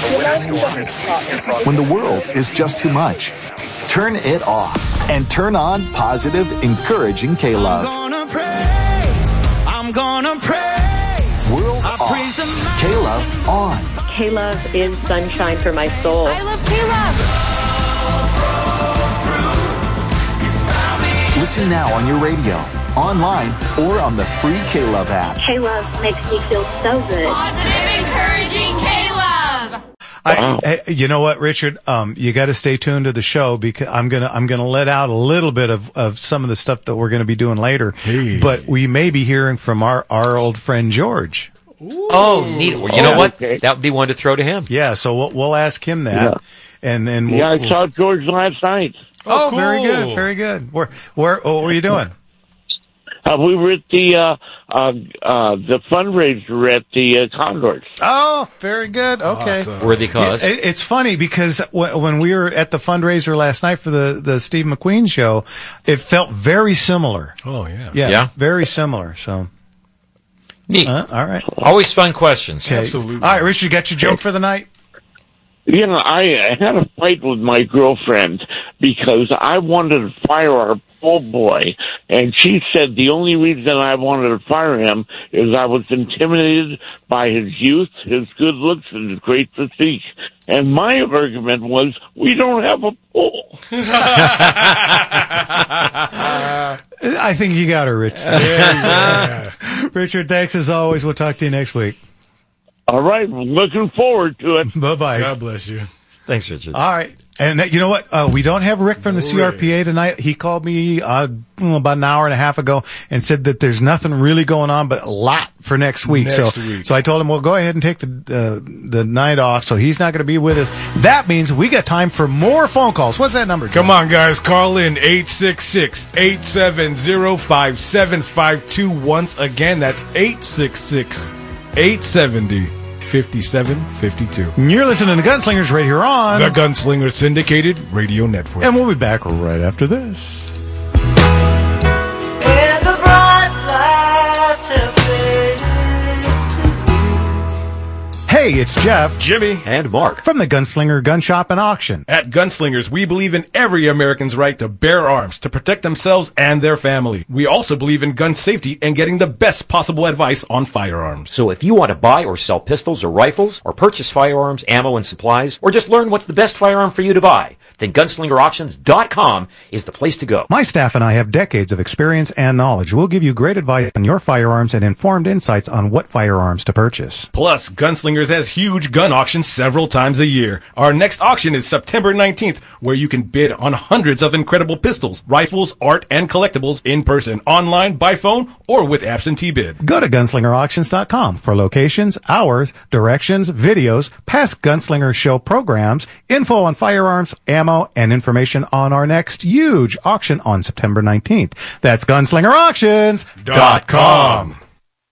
When the world is just too much, turn it off and turn on positive, encouraging K-Love. I'm gonna praise. World off. K-Love on. K-Love is sunshine for my soul. I love K-Love. Listen now on your radio, online, or on the free K-Love app. K-Love makes me feel so good. Positive, encouraging K-Love. You know what, Richard? You got to stay tuned to the show because I'm gonna let out a little bit of some of the stuff that we're going to be doing later. Hey. But we may be hearing from our old friend George. Ooh. Oh, neat. Well, you know what? Okay. That would be one to throw to him. Yeah, so we'll ask him that, yeah. And then I saw George last night. Oh, cool. Very good, very good. Where what were you doing? We were at the fundraiser at the Condors. Oh, very good. Okay. Awesome. Worthy cause. Yeah, it's funny because when we were at the fundraiser last night for the Steve McQueen show, it felt very similar. Oh, yeah. Yeah. Very similar. So. Neat. All right. Always fun questions. Okay. Absolutely. All right, Richard, you got your joke for the night? Yeah, I had a fight with my girlfriend because I wanted to fire our pool boy, and she said the only reason I wanted to fire him is I was intimidated by his youth, his good looks, and his great physique. And my argument was, we don't have a pool. I think you got her, Rich. Yeah. Richard, thanks as always. We'll talk to you next week. All right. Looking forward to it. Bye-bye. God bless you. Thanks, Richard. All right. And you know what? We don't have Rick from the CRPA tonight. He called me about an hour and a half ago and said that there's nothing really going on, but a lot for next week. So I told him, well, go ahead and take the night off. So he's not going to be with us. That means we got time for more phone calls. What's that number, John? Come on, guys. Call in 866-870-5752. Once again, that's 866-870-5752. You're listening to Gunslingers right here on the Gunslinger Syndicated Radio Network. And we'll be back right after this. And the bright lights have faded. Hey, it's Jeff, Jimmy, and Mark from the Gunslinger Gun Shop and Auction. At Gunslingers, we believe in every American's right to bear arms to protect themselves and their family. We also believe in gun safety and getting the best possible advice on firearms. So if you want to buy or sell pistols or rifles, or purchase firearms, ammo, and supplies, or just learn what's the best firearm for you to buy, then GunslingerAuctions.com is the place to go. My staff and I have decades of experience and knowledge. We'll give you great advice on your firearms and informed insights on what firearms to purchase. Plus, Gunslingers has huge gun auctions several times a year. Our next auction is September 19th, where you can bid on hundreds of incredible pistols, rifles, art, and collectibles in person, online, by phone, or with absentee bid. Go to GunslingerAuctions.com for locations, hours, directions, videos, past Gunslinger show programs, info on firearms, ammo, and information on our next huge auction on September 19th. That's GunslingerAuctions.com.